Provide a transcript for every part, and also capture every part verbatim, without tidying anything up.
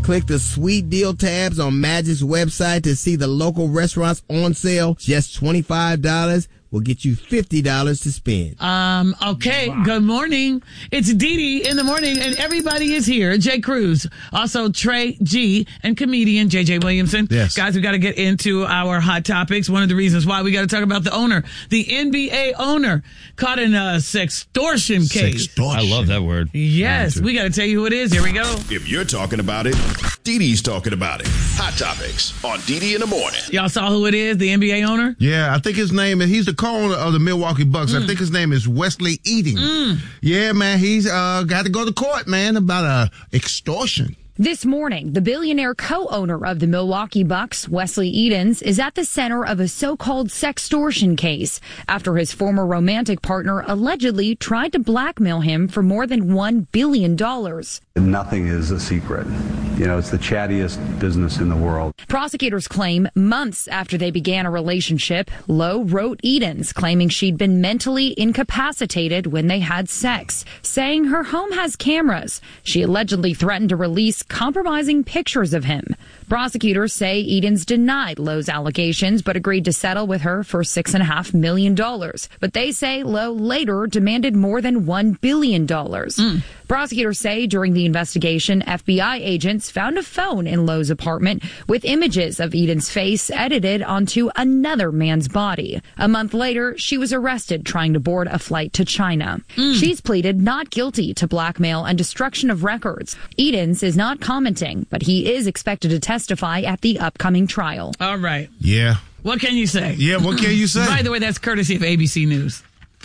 Click the sweet deal tabs on Magic's website to see the local restaurants on sale. Just twenty-five dollars will get you fifty dollars to spend. Um, okay, wow. Good morning. It's Dee Dee in the morning, and everybody is here. Jay Cruz, also Trey G, and comedian J J Williamson. Yes. Guys, we got to get into our hot topics. One of the reasons why we got to talk about the owner, the N B A owner, caught in a sextortion case. Sextortion. I love that word. Yes, we got to tell you who it is. Here we go. If you're talking about it, Dee Dee's talking about it. Hot topics on Dee Dee in the morning. Y'all saw who it is, the N B A owner? Yeah, I think his name is, he's the co-owner of the Milwaukee Bucks. Mm. I think his name is Wesley Edens. Mm. Yeah, man, he's uh, got to go to court, man, about uh, extortion. This morning, the billionaire co-owner of the Milwaukee Bucks, Wesley Edens, is at the center of a so-called sextortion case after his former romantic partner allegedly tried to blackmail him for more than one billion dollars. Nothing is a secret. You know, it's the chattiest business in the world. Prosecutors claim months after they began a relationship, Lowe wrote Edens claiming she'd been mentally incapacitated when they had sex, saying her home has cameras. She allegedly threatened to release compromising pictures of him. Prosecutors say Edens denied Lowe's allegations but agreed to settle with her for six and a half million dollars. But they say Lowe later demanded more than one billion dollars. Mm. Prosecutors say during the investigation, F B I agents found a phone in Lowe's apartment with images of Edens' face edited onto another man's body. A month later, she was arrested trying to board a flight to China. Mm. She's pleaded not guilty to blackmail and destruction of records. Edens is not commenting, but he is expected to testify at the upcoming trial. All right. Yeah. What can you say? Yeah, what can you say? By the way, that's courtesy of A B C News.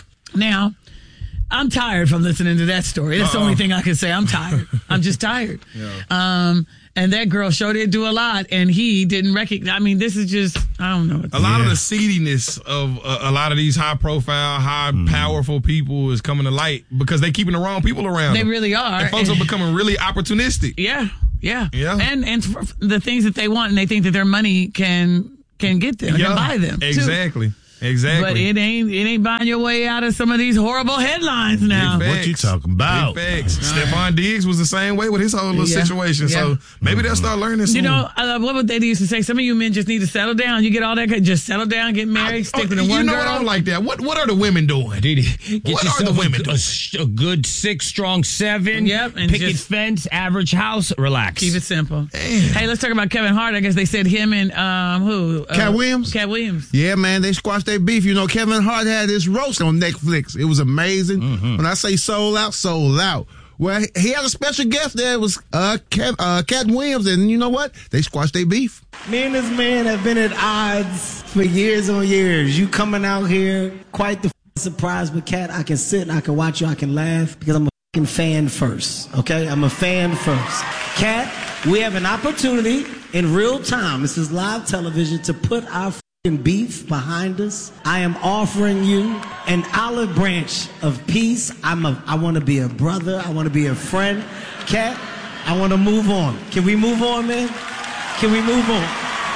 Now, I'm tired from listening to that story. That's Uh-oh. the only thing I can say. I'm tired. I'm just tired. Yeah. Um, and that girl sure did do a lot, and he didn't recognize. I mean, this is just, I don't know. A lot yeah. of the seediness of uh, a lot of these high-profile, high-powerful mm. people is coming to light because they're keeping the wrong people around. They them. really are. And folks are becoming really opportunistic. Yeah, yeah. Yeah. And, and for the things that they want, and they think that their money can can get them, yeah. can buy them. Exactly. Too. Exactly. But it ain't it ain't buying your way out of some of these horrible headlines now. What you talking about? Big facts. Stephon Diggs was the same way with his whole little yeah. situation. Yeah. So maybe they'll start learning soon. You know, uh, what would they used to say? Some of you men just need to settle down. You get all that, just settle down, get married, I, stick with the one you know girl. What I don't like that. What What are the women doing? Didi, get what yourself are the women a, doing? A, a good six, strong seven. Yep. And picket just fence, average house, relax. Keep it simple. Damn. Hey, let's talk about Kevin Hart. I guess they said him and um who? Uh, Cat Williams. Cat Williams. Yeah, man, they squashed their beef. You know, Kevin Hart had his roast on Netflix. It was amazing. Mm-hmm. When I say sold out, sold out. Well, he had a special guest there. It was uh, Cat, uh, Cat Williams, and you know what? They squashed their beef. Me and this man have been at odds for years on years. You coming out here, quite the f- surprise, but Cat, I can sit and I can watch you, I can laugh, because I'm a f***ing fan first, okay? I'm a fan first. Cat, we have an opportunity in real time, this is live television, to put our beef behind us. I am offering you an olive branch of peace. I'm a, I want to be a brother. I want to be a friend. Cat, I want to move on. Can we move on, man? Can we move on?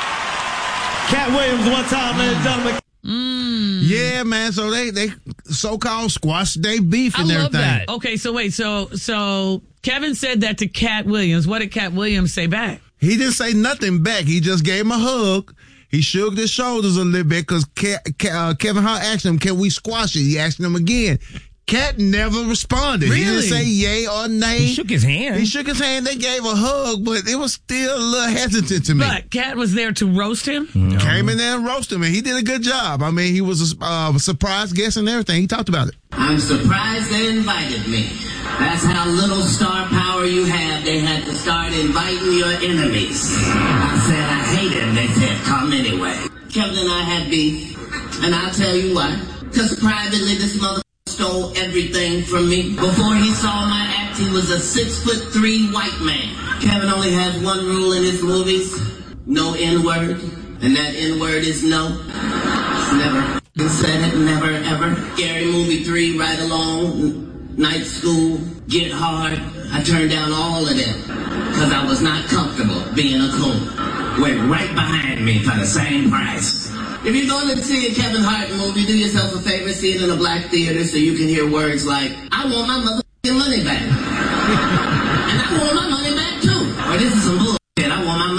Cat Williams, one time, ladies and gentlemen. Mm. Yeah, man. So they they so-called squashed their beef and I love everything. That. Okay, so wait, so so Kevin said that to Cat Williams. What did Cat Williams say back? He didn't say nothing back. He just gave him a hug. He shook his shoulders a little bit because Ke- Ke- uh, Kevin Hart asked him, can we squash it? He asked him again. Cat never responded. Really? He didn't say yay or nay. He shook his hand. He shook his hand. They gave a hug, but it was still a little hesitant to me. But Cat was there to roast him? No. Came in there and roasted him, and he did a good job. I mean, he was a uh, surprise guest and everything. He talked about it. I'm surprised they invited me. That's how little star power you have. They had to start inviting your enemies. I said I hate it. They said, come anyway. Kevin and I had beef, and I'll tell you why. Because privately, this mother stole everything from me. Before he saw my act, he was a six foot three white man. Kevin only has one rule in his movies: no N-word, and that N-word is no. It's never. He said it, never ever. Scary Movie three, Ride Along, Night School, Get Hard. I turned down all of them because I was not comfortable being a coon. Went right behind me for the same price. If you're going to see a Kevin Hart movie, do yourself a favor, see it in a black theater so you can hear words like, I want my motherfucking money back. And I want my money back too. Or this is some bull.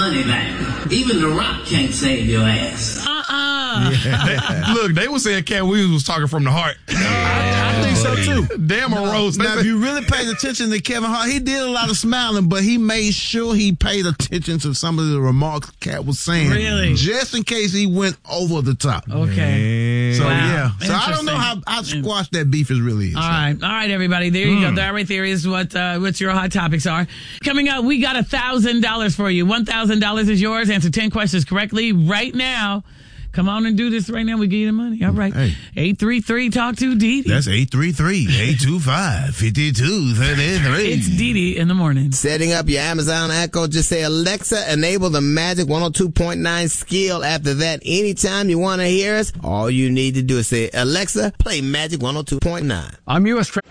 money back. Even The Rock can't save your ass. Uh-uh. They- look, they were saying Cat Williams was talking from the heart. I, I think so too. Damn a roast. Now, if you really paid attention to Kevin Hart, he did a lot of smiling, but he made sure he paid attention to some of the remarks Cat was saying. Really? Just in case he went over the top. Okay. So, Wow. yeah. So, I don't know Interesting. how, how squashed that beef is really is. All right, all right, everybody. There you go. That right there is what uh, what your hot topics are. Coming up, we got a thousand dollars for you. One thousand dollars is yours. Answer ten questions correctly right now. Come on and do this right now. We give you the money. All right. Hey. Eight three three talk to Dee Dee. That's eight three three, eight two five, five two three three. It's Dee Dee in the morning. Setting up your Amazon Echo, just say, Alexa, enable the Magic one oh two point nine skill. After that, anytime you want to hear us, all you need to do is say, Alexa, play Magic one oh two point nine. I'm U S Tra-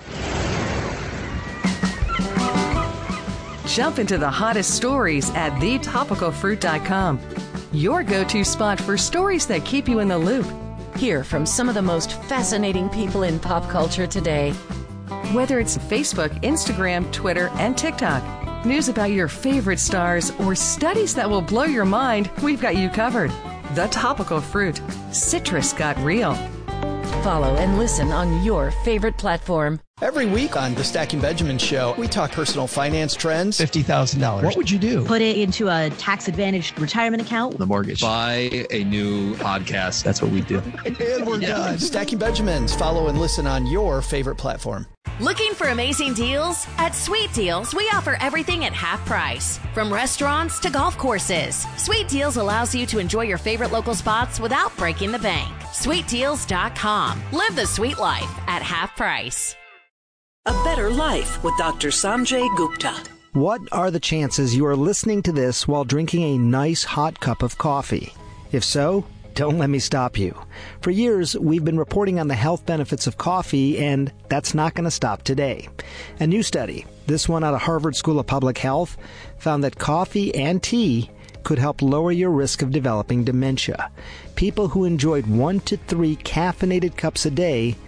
Jump into the hottest stories at the topical fruit dot com. Your go-to spot for stories that keep you in the loop. Hear from some of the most fascinating people in pop culture today. Whether it's Facebook, Instagram, Twitter, and TikTok, news about your favorite stars, or studies that will blow your mind, we've got you covered. The Topical Fruit. Citrus got real. Follow and listen on your favorite platform. Every week on the Stacking Benjamin Show, we talk personal finance trends. fifty thousand dollars. What would you do? Put it into a tax-advantaged retirement account. The mortgage. Buy a new podcast. That's what we do. And we're done. Stacking Benjamins. Follow and listen on your favorite platform. Looking for amazing deals? At Sweet Deals, we offer everything at half price. From restaurants to golf courses, Sweet Deals allows you to enjoy your favorite local spots without breaking the bank. sweet deals dot com. Live the sweet life at half price. A better life with Doctor Sanjay Gupta. What are the chances you are listening to this while drinking a nice hot cup of coffee? If so, don't let me stop you. For years, we've been reporting on the health benefits of coffee, and that's not going to stop today. A new study, this one out of Harvard School of Public Health, found that coffee and tea could help lower your risk of developing dementia. People who enjoyed one to three caffeinated cups a day